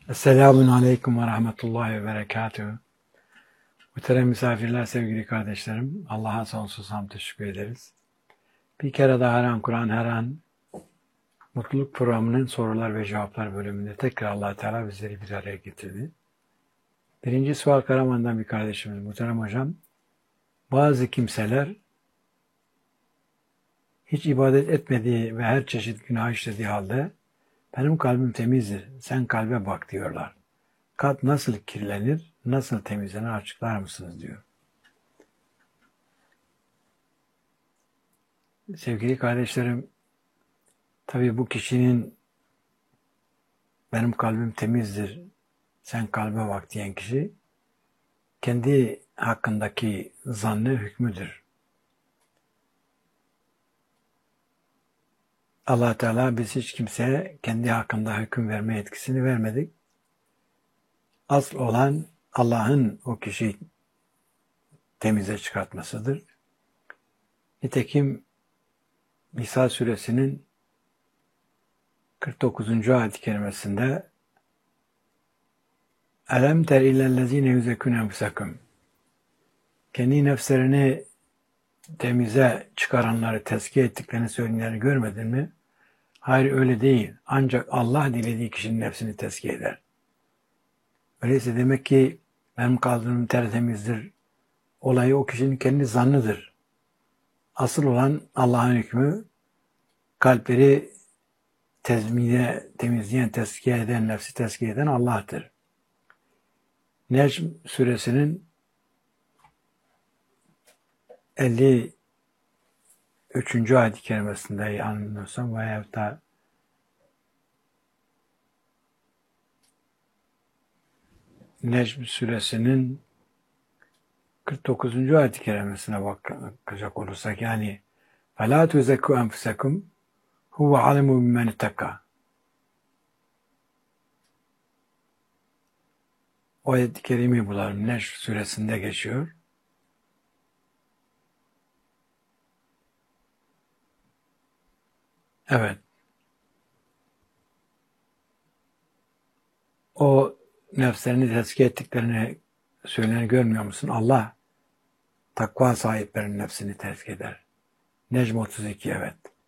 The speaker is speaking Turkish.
Esselamun Aleyküm ve Rahmetullahi ve Berekatühü. Muhterem misafirler, sevgili kardeşlerim, Allah'a sonsuz hamd teşekkür ederiz. Bir kere daha Kur'an her an Mutluluk Programı'nın sorular ve cevaplar bölümünde tekrar Allah Teala bizleri bir araya getirdi. Birinci sual Karaman'dan bir kardeşimiz, muhterem hocam, bazı kimseler hiç ibadet etmediği ve her çeşit günah işlediği halde benim kalbim temizdir, sen kalbe bak diyorlar. Kalp nasıl kirlenir, nasıl temizlenir açıklar mısınız diyor. Sevgili kardeşlerim, tabii bu kişinin benim kalbim temizdir, sen kalbe bak diyen kişi kendi hakkındaki zannı hükmüdür. Allah Teala biz hiç kimseye kendi hakkında hüküm verme yetkisini vermedik. Asıl olan Allah'ın o kişiyi temize çıkartmasıdır. Nitekim Nisa suresinin 49. ayet-i kerimesinde Elem ter illellezine yüzekûn enfusakum. Kendi nefslerini temize çıkaranları, tezkiye ettiklerini söyleyenleri görmedin mi? Hayır, öyle değil. Ancak Allah dilediği kişinin nefsini tezkiye eder. Öyleyse demek ki benim kalbim tertemizdir. Olayı o kişinin kendi zannıdır. Asıl olan Allah'ın hükmü, kalpleri temizleyen, tezkiye eden, nefsi tezkiye eden Allah'tır. Necm suresinin 53. ayet-i kerimesinde yanılmıyorsam veyahut da Necm suresinin 49. ayet-i kerimesine bakacak olursak, yani فَلَا تُزَكُّوا أَنْفُسَكُمْ هُوَ عَلِمُ بِمَنِ اتَّقَى. O ayet-i kerimeyi bulalım. Necm suresinde geçiyor. Evet. O nefslerini tezkiye ettiklerini söyleyeni görmüyor musun? Allah takva sahiplerinin nefsini tezkiye eder. Necm 32, evet.